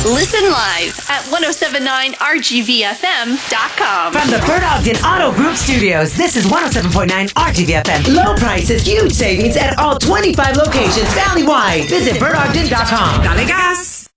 Listen live at 1079rgvfm.com. From the Bert Ogden Auto Group Studios, this is 107.9 RGVFM. Low prices, huge savings at all 25 locations valley-wide. Visit BertOgden.com. Dale gas!